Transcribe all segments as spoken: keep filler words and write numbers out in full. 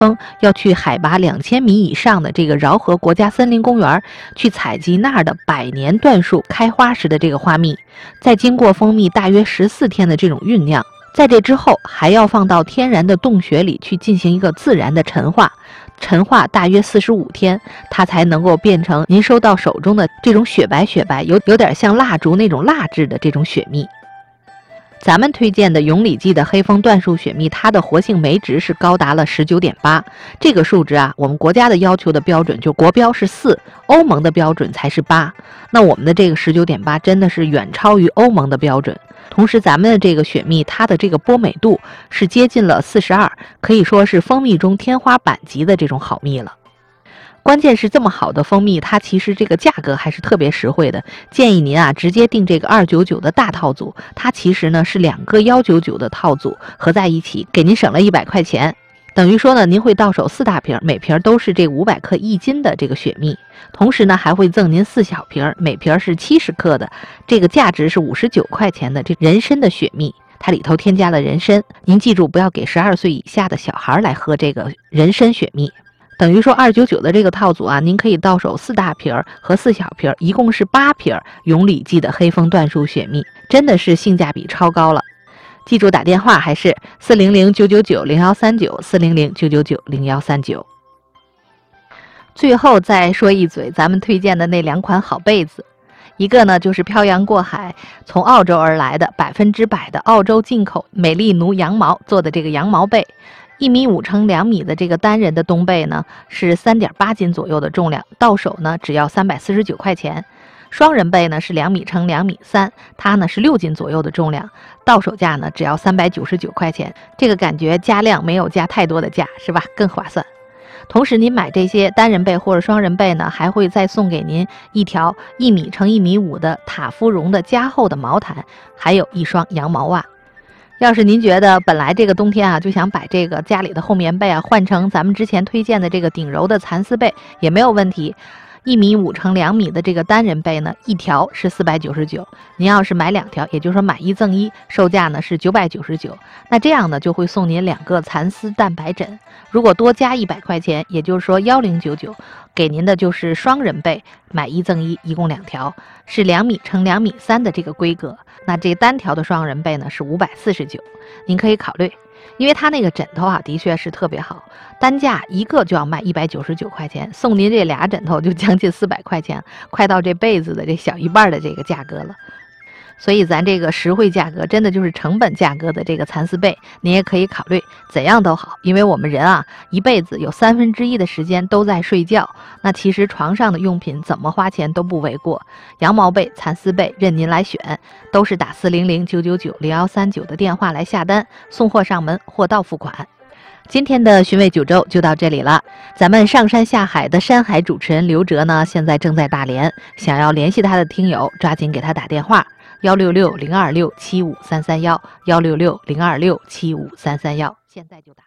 要去海拔两千米以上的这个饶河国家森林公园去采集那儿的百年椴树开花时的这个花蜜，再经过蜂蜜大约十四天的这种酝酿，在这之后还要放到天然的洞穴里去进行一个自然的陈化，陈化大约四十五天，它才能够变成您收到手中的这种雪白雪白，有有点像蜡烛那种蜡质的这种雪蜜。咱们推荐的永里记的黑蜂椴树雪蜜，它的活性酶值是高达了 十九点八， 这个数值啊，我们国家的要求的标准就国标是四，欧盟的标准才是八，那我们的这个 十九点八 真的是远超于欧盟的标准。同时咱们的这个雪蜜，它的这个波美度是接近了四十二，可以说是蜂蜜中天花板级的这种好蜜了。关键是这么好的蜂蜜，它其实这个价格还是特别实惠的，建议您啊直接订这个二九九的大套组，它其实呢是两个一九九的套组合在一起，给您省了一百块钱，等于说呢您会到手四大瓶，每瓶都是这五百克一斤的这个雪蜜，同时呢还会赠您四小瓶，每瓶是七十克的，这个价值是五十九块钱的这人参的雪蜜，它里头添加了人参，您记住不要给十二岁以下的小孩来喝这个人参雪蜜。等于说二九九的这个套组啊，您可以到手四大瓶和四小瓶，一共是八瓶永里记的黑蜂椴树雪蜜，真的是性价比超高了。记住打电话还是四零零九九九零幺三九 四零零九九九零幺三九。最后再说一嘴咱们推荐的那两款好被子，一个呢就是漂洋过海从澳洲而来的百分之百的澳洲进口美丽奴羊毛做的这个羊毛被，一米五乘两米的这个单人的冬被呢，是 三点八斤左右的重量，到手呢只要三百四十九块钱。双人被呢是两米乘两米三，它呢是六斤左右的重量，到手价呢只要三百九十九块钱。这个感觉加量没有加太多的价，是吧？更划算。同时您买这些单人被或者双人被呢，还会再送给您一条一米乘一米五的塔夫绒的加厚的毛毯，还有一双羊毛袜。要是您觉得本来这个冬天啊就想把这个家里的厚棉被啊换成咱们之前推荐的这个顶柔的蚕丝被也没有问题，一米五乘两米的这个单人被呢，一条是四百九十九，您要是买两条，也就是说买一赠一，售价呢是九百九十九，那这样呢就会送您两个蚕丝蛋白枕，如果多加一百块钱，也就是说一零九九，给您的就是双人被买一赠一，一共两条，是两米乘两米三的这个规格。那这单条的双人被呢是五百四十九，您可以考虑，因为它那个枕头啊的确是特别好，单价一个就要卖一百九十九块钱，送您这俩枕头就将近四百块钱，快到这被子的这小一半的这个价格了。所以咱这个实惠价格真的就是成本价格的这个蚕丝被，您也可以考虑，怎样都好，因为我们人啊一辈子有三分之一的时间都在睡觉，那其实床上的用品怎么花钱都不为过，羊毛被、蚕丝被任您来选，都是打四零零九九九零幺三九的电话来下单，送货上门，货到付款。今天的寻味九州就到这里了，咱们上山下海的山海主持人刘哲呢，现在正在大连，想要联系他的听友，抓紧给他打电话。幺六六零二六七五三三幺，幺六六零二六七五三三幺，现在就打。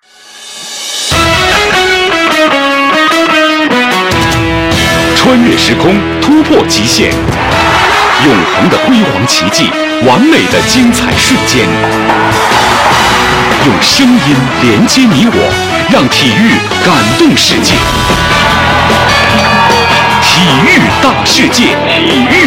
穿越时空，突破极限，永恒的辉煌奇迹，完美的精彩瞬间。用声音连接你我，让体育感动世界。体育大世界，体育